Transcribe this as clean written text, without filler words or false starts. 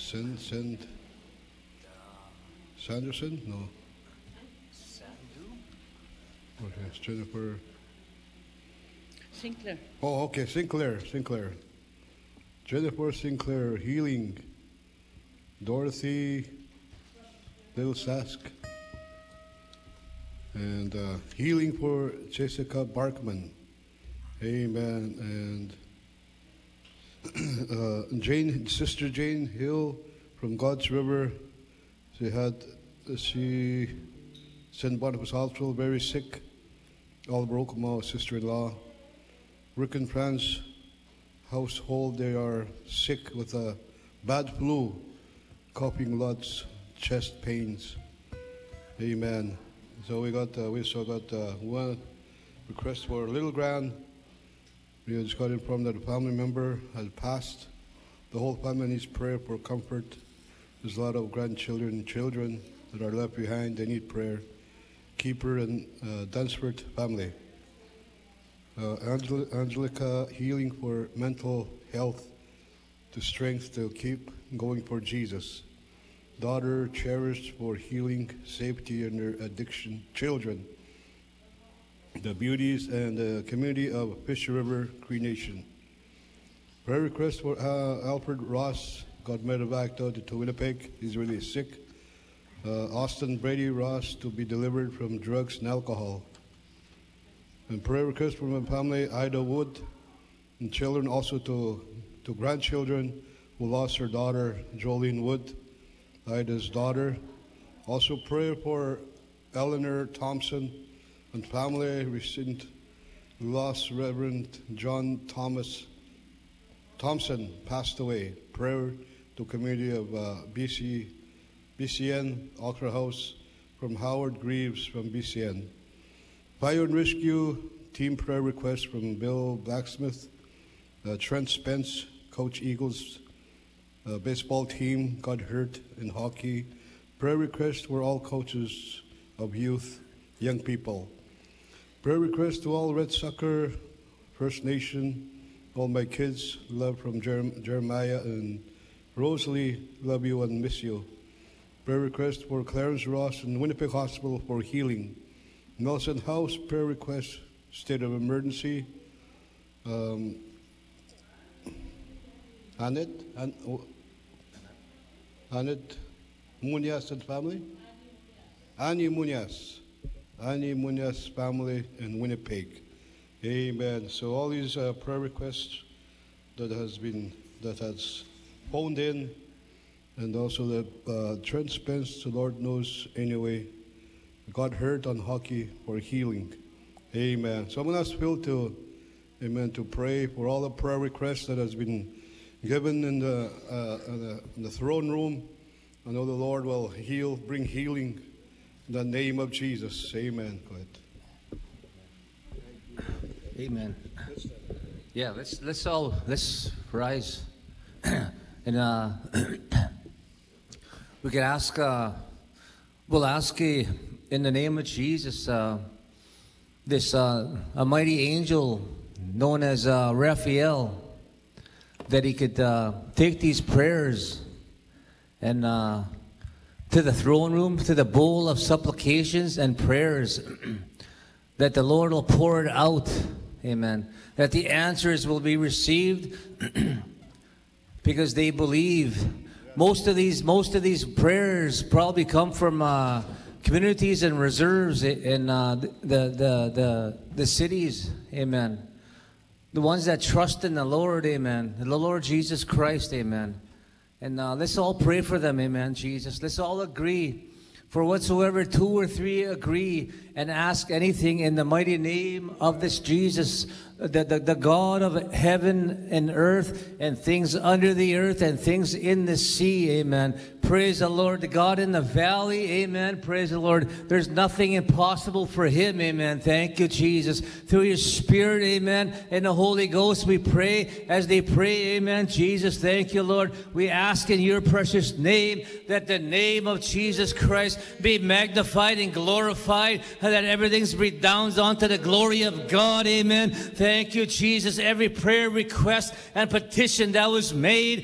Sanderson? No. Okay, it's Jennifer. Sinclair. Oh, okay, Sinclair. Jennifer Sinclair, healing. Dorothy Little Sask. And healing for Jessica Barkman. Amen. And Sister Jane Hill from God's River. She St. Boniface Hospital, very sick. Oliver Okamo, sister-in-law. Rick and Fran's household, they are sick with a bad flu, coughing lots, chest pains. Amen. So we still got one request for little grand. We just got informed that a family member has passed. The whole family needs prayer for comfort. There's a lot of grandchildren and children that are left behind. They need prayer. Keeper and Dunsford family. Angelica, healing for mental health, the strength to keep going for Jesus. Daughter, cherished for healing, safety under addiction. Children, the beauties and the community of Fish River Cree Nation. Prayer request for Alfred Ross, got medevac to Winnipeg. He's really sick. Austin Brady Ross to be delivered from drugs and alcohol. And prayer request from my family, Ida Wood, and children also to grandchildren who lost her daughter, Jolene Wood, Ida's daughter. Also prayer for Eleanor Thompson and family, recent lost Reverend John Thompson passed away. Prayer to community of BCN, Ultra House, from Howard Greaves from BCN. Fire and Rescue team prayer request from Bill Blacksmith. Trent Spence, Coach Eagles baseball team, got hurt in hockey. Prayer request for all coaches of youth, young people. Prayer request to all Red Sucker, First Nation, all my kids, love from Jeremiah and Rosalie, love you and miss you. Prayer request for Clarence Ross in Winnipeg Hospital for healing. Nelson House, prayer request, state of emergency. Annette Munoz and family? Annie Munoz family in Winnipeg. Amen. So all these prayer requests that has phoned in, and also the Trent Spence, the Lord knows anyway, got hurt on hockey for healing. Amen. So I'm going to ask Phil to pray for all the prayer requests that has been given in the throne room. I know the Lord will bring healing in the name of Jesus. Amen. Go ahead. Amen. Yeah, let's rise, and we could ask. We'll ask in the name of Jesus. This a mighty angel known as Raphael, that he could take these prayers and to the throne room, to the bowl of supplications and prayers, that the Lord will pour it out. Amen. That the answers will be received because they believe. Most of these prayers probably come from communities and reserves in the cities. Amen. The ones that trust in the Lord. Amen. The Lord Jesus Christ. Amen. And let's all pray for them. Amen. Jesus. Let's all agree. For whatsoever two or three agree and ask anything in the mighty name of this Jesus, the God of heaven and earth and things under the earth and things in the sea. Amen. Praise the Lord. The God in the valley. Amen. Praise the Lord. There's nothing impossible for him. Amen. Thank you, Jesus. Through your Spirit. Amen. And the Holy Ghost, we pray as they pray. Amen. Jesus, thank you, Lord. We ask in your precious name that the name of Jesus Christ be magnified and glorified, and that everything redounds unto the glory of God. Amen. Thank you, Jesus. Every prayer request and petition that was made